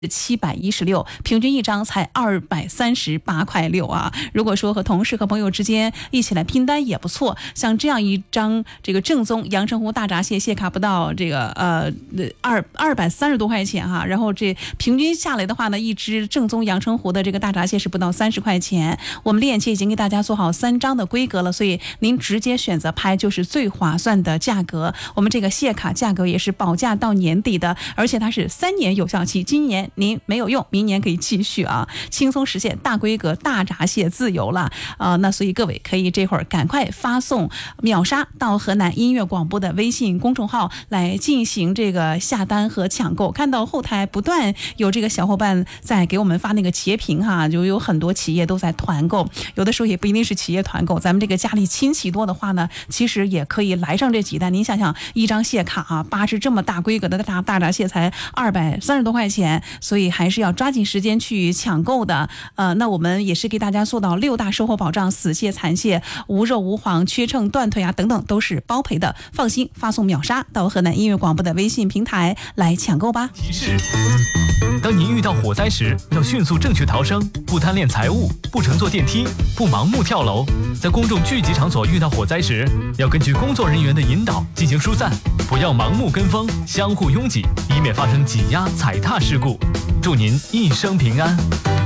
716，平均一张才238.6块啊！如果说和同事和朋友之间一起来拼单也不错，像这样一张这个正宗阳澄湖大闸蟹蟹卡不到这个230多块钱哈，然后这平均下来的话呢，一只正宗阳澄湖的这个大闸蟹是不到30块钱。我们猎眼期已经给大家做好3张的规格了，所以您直接选择拍就是最划算的价格。我们这个蟹卡价格也是保价到年底的，而且它是3年有效期，今年您没有用，明年可以继续啊，轻松实现大规格大闸蟹自由了那所以各位可以这会儿赶快发送秒杀到河南音乐广播的微信公众号来进行这个下单和抢购。看到后台不断有这个小伙伴在给我们发那个截屏哈，就有很多企业都在团购，有的时候也不一定是企业团购，咱们这个家里亲戚多的话呢，其实也可以来上这几单。您想想，一张蟹卡啊，8只这么大规格的大闸蟹才230多块钱，所以还是要抓紧时间去抢购的。那我们也是给大家做到6大售后保障，死蟹、残蟹、无肉无黄、缺秤、断腿啊等等都是包赔的。放心，发送秒杀到河南音乐广播的微信平台来抢购吧。 提示：当您遇到火灾时，要迅速正确逃生，不贪恋财物，不乘坐电梯，不盲目跳楼。在公众聚集场所遇到火灾时，要根据工作人员的引导进行疏散，不要盲目跟风，相互拥挤，以免发生挤压踩踏事故。祝您一生平安。